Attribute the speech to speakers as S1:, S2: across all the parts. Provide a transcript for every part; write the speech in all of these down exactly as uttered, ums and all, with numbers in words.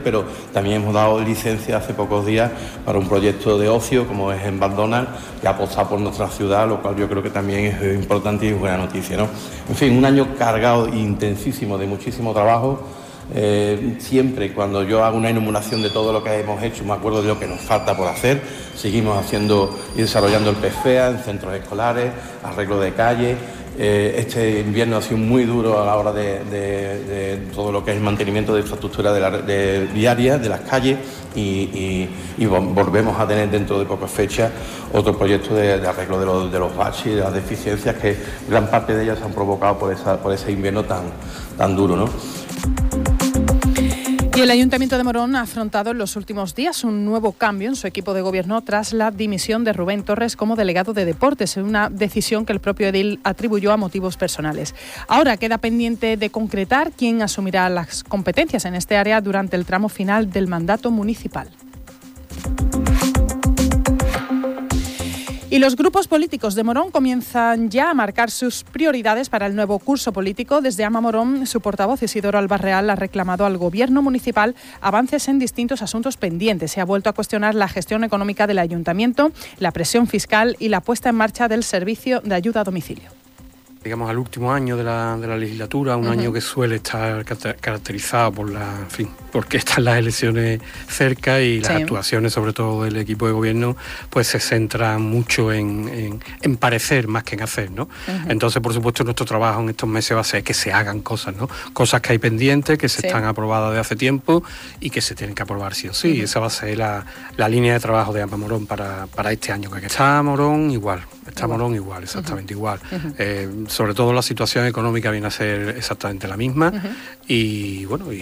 S1: Pero también hemos dado licencia hace pocos días para un proyecto de ocio como es en McDonald's y apostar por nuestra ciudad, lo cual yo creo que también es importante y es buena noticia, ¿no? En fin, un año cargado e intensísimo de muchísimo trabajo. Eh, siempre cuando yo hago una enumeración de todo lo que hemos hecho, me acuerdo de lo que nos falta por hacer. Seguimos haciendo y desarrollando el P E F E A en centros escolares, arreglo de calles. Eh, este invierno ha sido muy duro a la hora de, de, de todo lo que es el mantenimiento de infraestructura de la, de, diaria de las calles y, y, y volvemos a tener dentro de pocas fechas otro proyecto de, de arreglo de los, de los baches y de las deficiencias que gran parte de ellas se han provocado por, esa, por ese invierno tan, tan duro, ¿no?
S2: Y el Ayuntamiento de Morón ha afrontado en los últimos días un nuevo cambio en su equipo de gobierno tras la dimisión de Rubén Torres como delegado de deportes, una decisión que el propio edil atribuyó a motivos personales. Ahora queda pendiente de concretar quién asumirá las competencias en este área durante el tramo final del mandato municipal. Y los grupos políticos de Morón comienzan ya a marcar sus prioridades para el nuevo curso político. Desde Ama Morón, su portavoz Isidoro Albarreal ha reclamado al Gobierno municipal avances en distintos asuntos pendientes. Se ha vuelto a cuestionar la gestión económica del Ayuntamiento, la presión fiscal y la puesta en marcha del servicio de ayuda a domicilio.
S3: Digamos, al último año de la, de la legislatura, un uh-huh. año que suele estar caracterizado por la, en fin, porque están las elecciones cerca y las sí. actuaciones, sobre todo del equipo de gobierno, pues se centran mucho en, en, en parecer más que en hacer, ¿no? Uh-huh. Entonces, por supuesto, nuestro trabajo en estos meses va a ser que se hagan cosas, ¿no? Cosas que hay pendientes, que se sí. están aprobadas de hace tiempo y que se tienen que aprobar sí o sí. Uh-huh. Esa va a ser la, la línea de trabajo de Ama Morón para, para este año. Que está Morón igual, está igual. Morón igual, exactamente uh-huh. igual. Uh-huh. Eh, sobre todo la situación económica viene a ser exactamente la misma uh-huh. y bueno, y,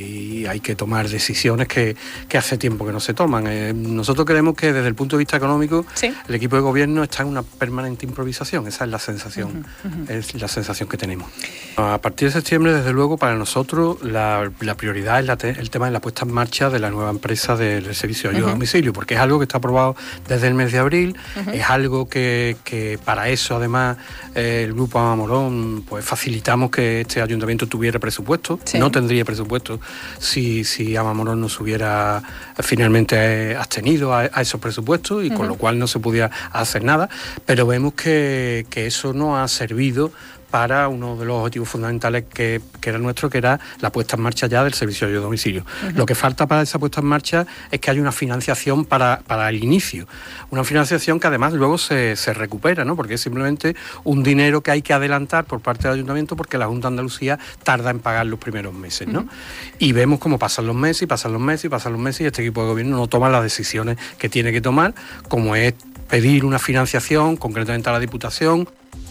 S3: y hay que tomar decisiones que, que hace tiempo que no se toman. Eh, nosotros creemos que desde el punto de vista económico ¿Sí? el equipo de gobierno está en una permanente improvisación, esa es la sensación, uh-huh. Uh-huh. es la sensación que tenemos. A partir de septiembre, desde luego, para nosotros la, la prioridad es la te, el tema de la puesta en marcha de la nueva empresa del, del servicio de ayuda uh-huh. a domicilio, porque es algo que está aprobado desde el mes de abril, uh-huh. es algo que, que para eso además eh, el Grupo Ama Morón pues facilitamos que este ayuntamiento tuviera presupuesto. Sí. No tendría presupuesto si, si Ama Morón no se hubiera finalmente abstenido a, a esos presupuestos y uh-huh. con lo cual no se podía hacer nada, pero vemos que, que eso no ha servido para uno de los objetivos fundamentales que, que era nuestro, que era la puesta en marcha ya del servicio de ayuda a domicilio. Uh-huh. Lo que falta para esa puesta en marcha es que haya una financiación para, para el inicio. Una financiación que además luego se, se recupera, ¿no? Porque es simplemente un dinero que hay que adelantar por parte del ayuntamiento porque la Junta de Andalucía tarda en pagar los primeros meses, ¿no? Uh-huh. Y vemos cómo pasan los meses y pasan los meses y pasan los meses y este equipo de gobierno no toma las decisiones que tiene que tomar, como es pedir una financiación, concretamente a la Diputación.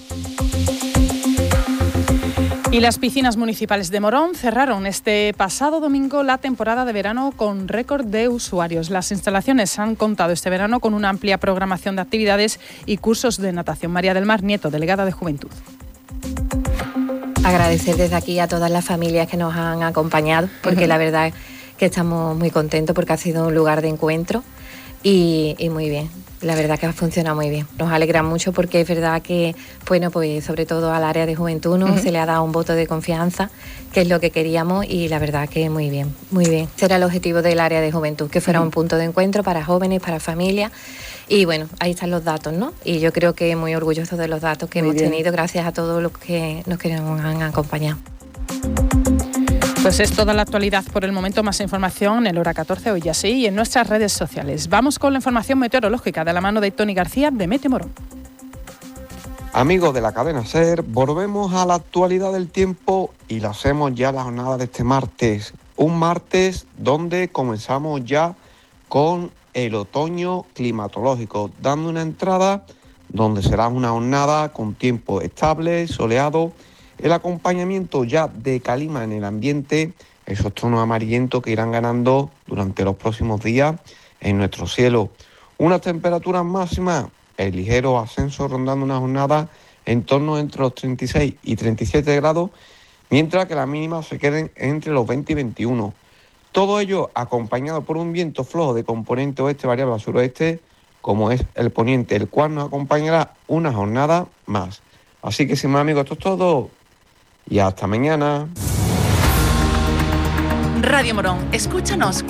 S2: Y las piscinas municipales de Morón cerraron este pasado domingo la temporada de verano con récord de usuarios. Las instalaciones han contado este verano con una amplia programación de actividades y cursos de natación. María del Mar Nieto, delegada de Juventud.
S4: Agradecer desde aquí a todas las familias que nos han acompañado, porque uh-huh. la verdad es que estamos muy contentos porque ha sido un lugar de encuentro y, y muy bien. La verdad que ha funcionado muy bien. Nos alegra mucho porque es verdad que, bueno, pues sobre todo al área de juventud ¿no? uh-huh. se le ha dado un voto de confianza, que es lo que queríamos y la verdad que muy bien, muy bien. Ese era el objetivo del área de juventud, que fuera uh-huh. un punto de encuentro para jóvenes, para familias y bueno, ahí están los datos, ¿no? Y yo creo que muy orgullosos de los datos que muy hemos bien. tenido gracias a todos los que nos, que nos han acompañado.
S2: Pues es toda la actualidad por el momento. Más información en el Hora catorce, hoy ya sí, y en nuestras redes sociales. Vamos con la información meteorológica de la mano de Tony García de Mete Morón.
S5: Amigos de la cadena SER, volvemos a la actualidad del tiempo y lo hacemos ya la jornada de este martes. Un martes donde comenzamos ya con el otoño climatológico, dando una entrada donde será una jornada con tiempo estable, soleado, el acompañamiento ya de calima en el ambiente, esos tonos amarillentos que irán ganando durante los próximos días en nuestro cielo. Unas temperaturas máximas, el ligero ascenso rondando una jornada en torno entre los treinta y seis y treinta y siete grados, mientras que las mínimas se queden entre los veinte y veintiuno. Todo ello acompañado por un viento flojo de componente oeste variable al suroeste, como es el poniente, el cual nos acompañará una jornada más. Así que, sin más amigos, esto es todo. Y hasta mañana.
S6: Radio Morón, escúchanos